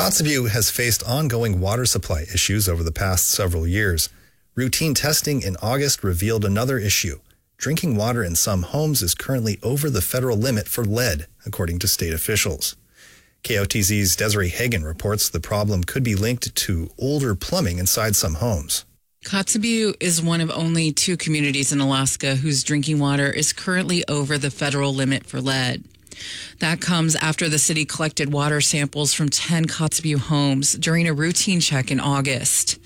Kotzebue has faced ongoing water supply issues over the past several years. Routine testing in August revealed another issue. Drinking water in some homes is currently over the federal limit for lead, according to state officials. KOTZ's Desiree Hagan reports the problem could be linked to older plumbing inside some homes. Kotzebue is one of only 2 communities in Alaska whose drinking water is currently over the federal limit for lead. That comes after the city collected water samples from 10 Kotzebue homes during a routine check in August.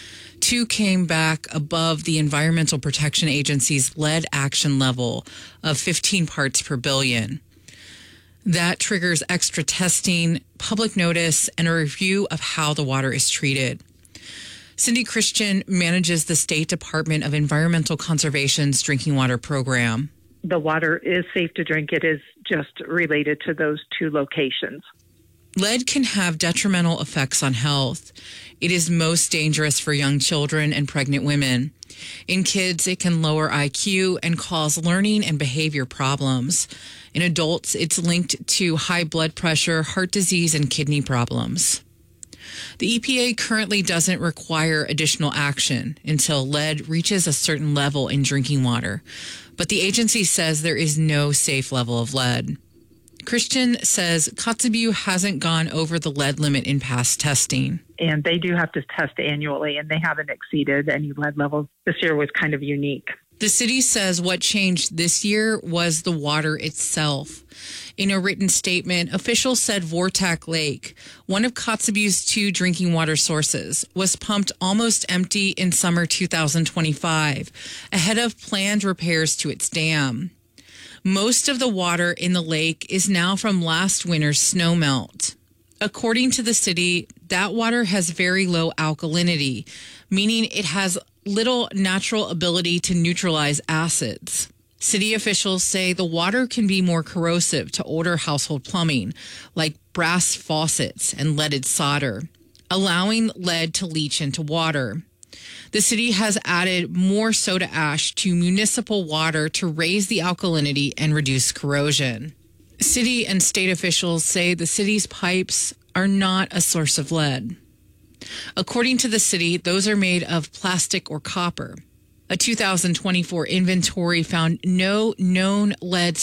2 came back above the Environmental Protection Agency's lead action level of 15 parts per billion. That triggers extra testing, public notice, and a review of how the water is treated. Cindy Christian manages the State Department of Environmental Conservation's drinking water program. The water is safe to drink. It is just related to those 2 locations. Lead can have detrimental effects on health. It is most dangerous for young children and pregnant women. In kids, it can lower IQ and cause learning and behavior problems. In adults, it's linked to high blood pressure, heart disease, and kidney problems. The EPA currently doesn't require additional action until lead reaches a certain level in drinking water, but the agency says there is no safe level of lead. Christian says Kotzebue hasn't gone over the lead limit in past testing. And they do have to test annually, and they haven't exceeded any lead levels. This year was kind of unique. The city says what changed this year was the water itself. In a written statement, officials said Vortac Lake, one of Kotzebue's 2 drinking water sources, was pumped almost empty in summer 2025, ahead of planned repairs to its dam. Most of the water in the lake is now from last winter's snowmelt. According to the city, that water has very low alkalinity, meaning it has little natural ability to neutralize acids. City officials say the water can be more corrosive to older household plumbing, like brass faucets and leaded solder, allowing lead to leach into water. The city has added more soda ash to municipal water to raise the alkalinity and reduce corrosion. City and state officials say the city's pipes are not a source of lead. According to the city, those are made of plastic or copper. A 2024 inventory found no known lead